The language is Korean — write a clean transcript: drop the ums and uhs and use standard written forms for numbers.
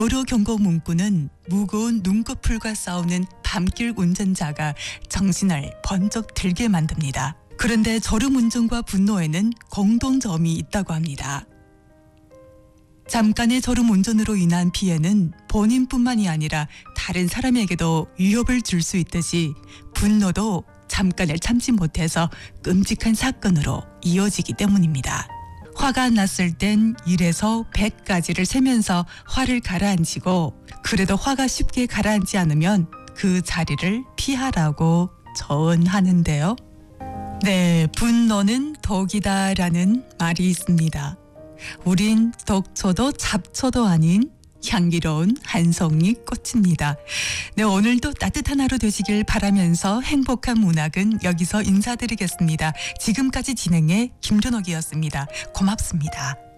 도로 경고 문구는 무거운 눈꺼풀과 싸우는 밤길 운전자가 정신을 번쩍 들게 만듭니다. 그런데 졸음운전과 분노에는 공통점이 있다고 합니다. 잠깐의 졸음운전으로 인한 피해는 본인뿐만이 아니라 다른 사람에게도 위협을 줄 수 있듯이 분노도 잠깐을 참지 못해서 끔찍한 사건으로 이어지기 때문입니다. 화가 났을 땐 1에서 100까지를 세면서 화를 가라앉히고 그래도 화가 쉽게 가라앉지 않으면 그 자리를 피하라고 조언하는데요. 네, 분노는 독이다라는 말이 있습니다. 우린 독초도 잡초도 아닌 향기로운 한 송이 꽃입니다. 네, 오늘도 따뜻한 하루 되시길 바라면서 행복한 문학은 여기서 인사드리겠습니다. 지금까지 진행해 김준옥이었습니다. 고맙습니다.